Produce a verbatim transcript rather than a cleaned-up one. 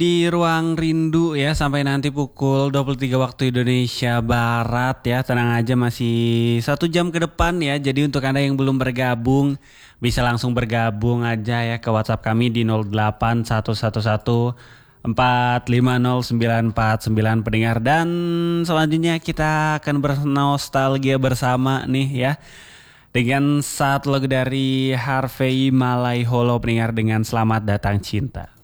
di ruang rindu ya sampai nanti pukul dua puluh tiga waktu Indonesia Barat ya. Tenang aja masih satu jam ke depan ya. Jadi untuk Anda yang belum bergabung bisa langsung bergabung aja ya ke WhatsApp kami di nol delapan satu satu satu empat lima nol sembilan empat sembilan pendengar. Dan selanjutnya kita akan bernostalgia bersama nih ya dengan satu lagu dari Harvey Malaiholo pendengar dengan Selamat Datang Cinta.